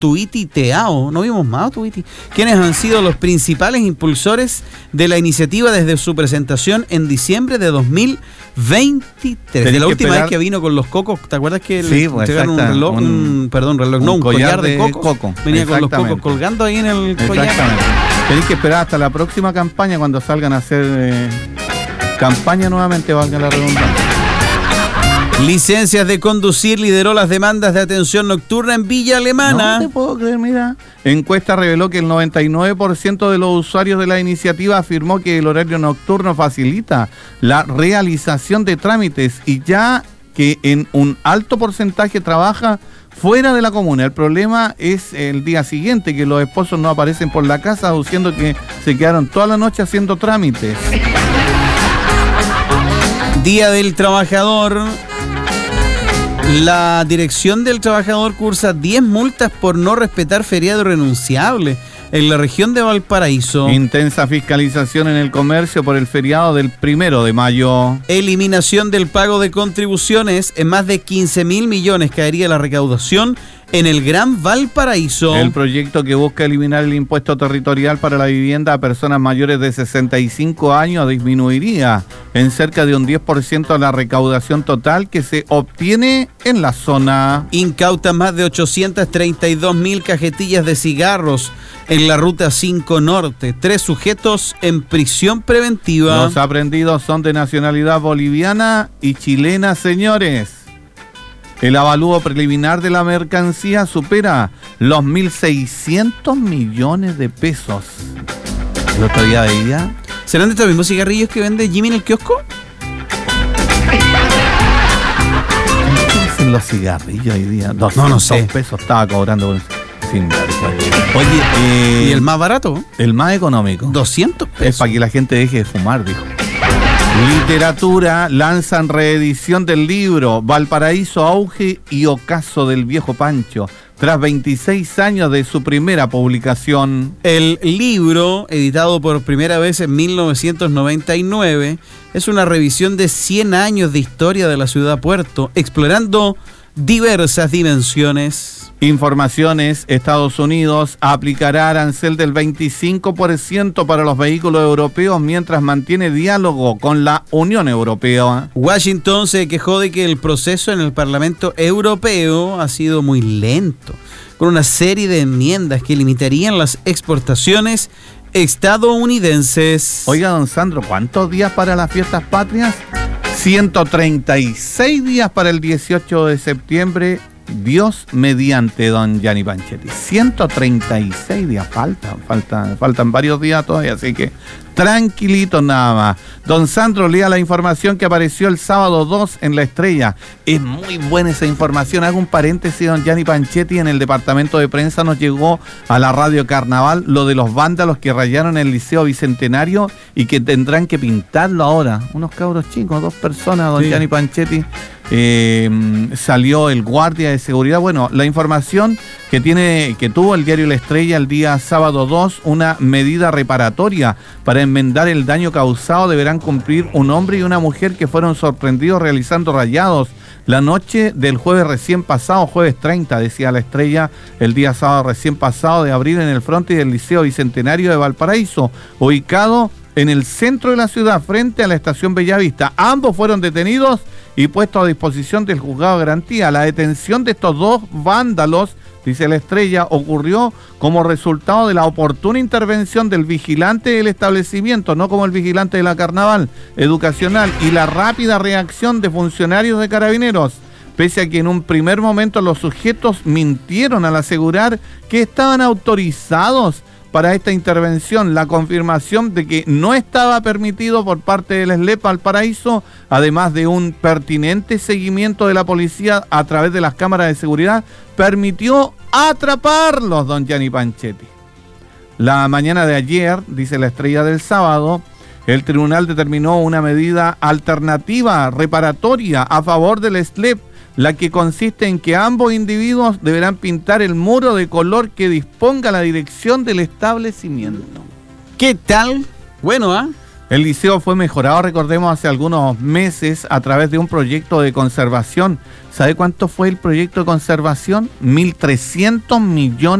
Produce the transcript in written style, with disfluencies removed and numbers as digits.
Tuiti Teao, no vimos más Tuiti, quienes han sido los principales impulsores de la iniciativa desde su presentación en diciembre de 2023. De la última vez que vino con los cocos, ¿te acuerdas que sí, le entregaron un reloj, un collar de coco? Venía con los cocos colgando ahí en el collar. Exactamente. Tenéis que esperar hasta la próxima campaña cuando salgan a hacer campaña nuevamente, valga la redundancia. Licencias de conducir lideró las demandas de atención nocturna en Villa Alemana. No te puedo creer, mira. Encuesta reveló que el 99% de los usuarios de la iniciativa afirmó que el horario nocturno facilita la realización de trámites y ya que en un alto porcentaje trabaja fuera de la comuna. El problema es el día siguiente, que los esposos no aparecen por la casa, aduciendo que se quedaron toda la noche haciendo trámites. Día del Trabajador. La Dirección del Trabajador cursa 10 multas por no respetar feriado renunciable en la región de Valparaíso. Intensa fiscalización en el comercio por el feriado del 1 de mayo. Eliminación del pago de contribuciones. En más de 15.000 millones caería la recaudación en el Gran Valparaíso. El proyecto que busca eliminar el impuesto territorial para la vivienda a personas mayores de 65 años disminuiría en cerca de un 10% la recaudación total que se obtiene en la zona. Incautan más de 832.000 cajetillas de cigarros en la Ruta 5 Norte. 3 sujetos en prisión preventiva. Los aprendidos son de nacionalidad boliviana y chilena, señores. El avalúo preliminar de la mercancía supera los 1.600 millones de pesos. ¿El otro día veía? ¿Serán de estos mismos cigarrillos que vende Jimmy en el kiosco? ¿Qué hacen los cigarrillos hoy día? No sé. Pesos estaba cobrando. Oye, ¿y el más barato? El más económico. 200 pesos. Es para que la gente deje de fumar, dijo. Literatura, lanzan reedición del libro Valparaíso, auge y ocaso del viejo Pancho, tras 26 años de su primera publicación. El libro, editado por primera vez en 1999, es una revisión de 100 años de historia de la ciudad Puerto, explorando diversas dimensiones. Informaciones: Estados Unidos aplicará arancel del 25% para los vehículos europeos mientras mantiene diálogo con la Unión Europea. Washington se quejó de que el proceso en el Parlamento Europeo ha sido muy lento, con una serie de enmiendas que limitarían las exportaciones estadounidenses. Oiga, don Sandro, ¿cuántos días para las fiestas patrias? 136 días para el 18 de septiembre. Dios mediante, don Gianni Panchetti. 136 días faltan varios días todavía, así que tranquilito nada más. Don Sandro, lea la información que apareció el sábado 2 en La Estrella. Es muy buena esa información. Hago un paréntesis, don Gianni Panchetti. En el departamento de prensa nos llegó a la radio Carnaval lo de los vándalos que rayaron el Liceo Bicentenario y que tendrán que pintarlo ahora. Unos cabros chicos, 2 personas, don Gianni Panchetti. Salió el guardia de seguridad. Bueno, la información que tuvo el diario La Estrella el día sábado 2, una medida reparatoria para enmendar el daño causado deberán cumplir un hombre y una mujer que fueron sorprendidos realizando rayados la noche del jueves recién pasado, jueves 30, decía La Estrella, el día sábado recién pasado de abril en el frontis del Liceo Bicentenario de Valparaíso, ubicado en el centro de la ciudad, frente a la estación Bellavista. Ambos fueron detenidos y puestos a disposición del juzgado de garantía. La detención de estos 2 vándalos, dice La Estrella, ocurrió como resultado de la oportuna intervención del vigilante del establecimiento, no como el vigilante de la Carnaval educacional, y la rápida reacción de funcionarios de Carabineros. Pese a que en un primer momento los sujetos mintieron al asegurar que estaban autorizados para esta intervención, la confirmación de que no estaba permitido por parte del SLEP Valparaíso, además de un pertinente seguimiento de la policía a través de las cámaras de seguridad, permitió atraparlos, don Gianni Panchetti. La mañana de ayer, dice La Estrella del sábado, el tribunal determinó una medida alternativa reparatoria a favor del SLEP, la que consiste en que ambos individuos deberán pintar el muro de color que disponga la dirección del establecimiento. ¿Qué tal? Bueno, El liceo fue mejorado, recordemos, hace algunos meses a través de un proyecto de conservación. ¿Sabe cuánto fue el proyecto de conservación? 1.300 millones